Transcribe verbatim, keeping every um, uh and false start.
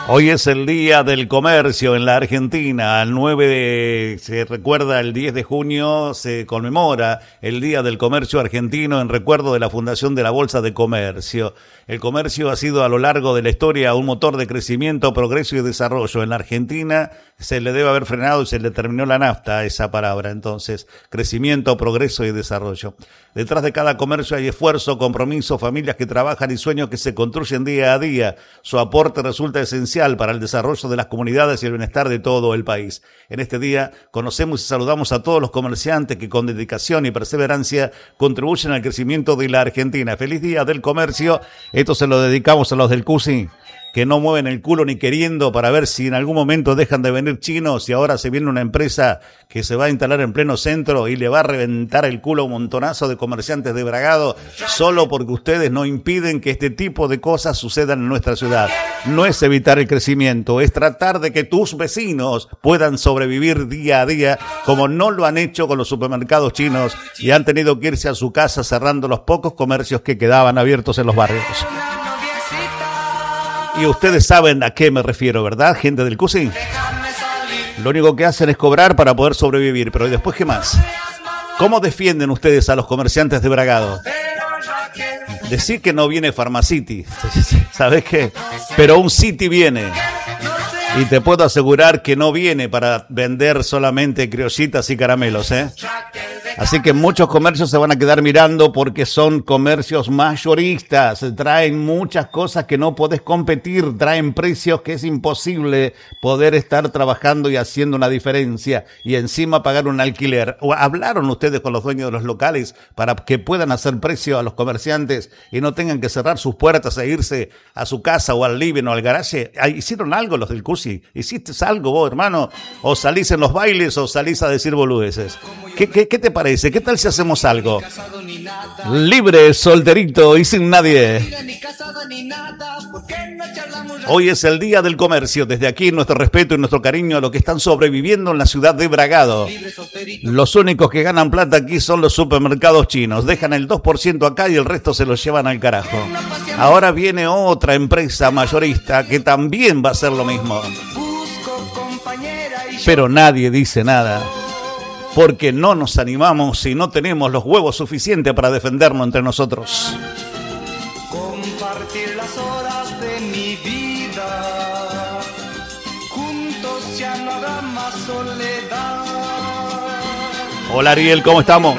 Hoy es el Día del Comercio en la Argentina. El nueve de, se recuerda el diez de junio, se conmemora el Día del Comercio Argentino en recuerdo de la fundación de la Bolsa de Comercio. El comercio ha sido a lo largo de la historia un motor de crecimiento, progreso y desarrollo. En la Argentina se le debe haber frenado y se le terminó la nafta a esa palabra. Entonces, crecimiento, progreso y desarrollo. Detrás de cada comercio hay esfuerzo, compromiso, familias que trabajan y sueños que se construyen día a día. Su aporte resulta esencial para el desarrollo de las comunidades y el bienestar de todo el país. En este día conocemos y saludamos a todos los comerciantes que con dedicación y perseverancia contribuyen al crecimiento de la Argentina. Feliz Día del Comercio. Esto se lo dedicamos a los del C U S I, que no mueven el culo ni queriendo para ver si en algún momento dejan de venir chinos y ahora se viene una empresa que se va a instalar en pleno centro y le va a reventar el culo a un montonazo de comerciantes de Bragado solo porque ustedes no impiden que este tipo de cosas sucedan en nuestra ciudad. No es evitar el crecimiento, es tratar de que tus vecinos puedan sobrevivir día a día como no lo han hecho con los supermercados chinos y han tenido que irse a su casa cerrando los pocos comercios que quedaban abiertos en los barrios. Y ustedes saben a qué me refiero, ¿verdad, gente del C U S I? Lo único que hacen es cobrar para poder sobrevivir, pero ¿y después qué más? ¿Cómo defienden ustedes a los comerciantes de Bragado? Decir que no viene Pharmacity, ¿sabes qué? Pero un City viene. Y te puedo asegurar que no viene para vender solamente criollitas y caramelos, ¿eh? Así que muchos comercios se van a quedar mirando porque son comercios mayoristas, traen muchas cosas que no podés competir, traen precios que es imposible poder estar trabajando y haciendo una diferencia y encima pagar un alquiler. ¿Hablaron ustedes con los dueños de los locales para que puedan hacer precio a los comerciantes y no tengan que cerrar sus puertas e irse a su casa o al living o al garaje? ¿Hicieron algo los del C U S I? ¿Hiciste algo vos, hermano? ¿O salís en los bailes o salís a decir boludeces? ¿Qué, qué, qué te parece? ¿Qué tal si hacemos algo? Libre, solterito y sin nadie. Hoy es el Día del Comercio. Desde aquí nuestro respeto y nuestro cariño a los que están sobreviviendo en la ciudad de Bragado. Los únicos que ganan plata aquí son los supermercados chinos. Dejan el dos por ciento acá y el resto se lo llevan al carajo. Ahora viene otra empresa mayorista que también va a hacer lo mismo. Pero nadie dice nada. Porque no nos animamos y no tenemos los huevos suficientes para defendernos entre nosotros. Compartir las horas de mi vida, juntos ya no habrá más soledad. Hola Ariel, ¿cómo estamos?